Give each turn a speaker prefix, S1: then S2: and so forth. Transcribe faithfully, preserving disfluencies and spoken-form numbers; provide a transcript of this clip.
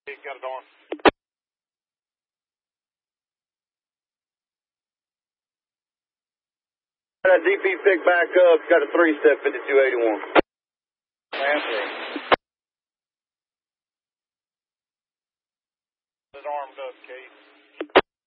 S1: He's got it on. That D P pick back up. Got a three-step fifty-two eighty-one. Answer. It's armed up, Kate.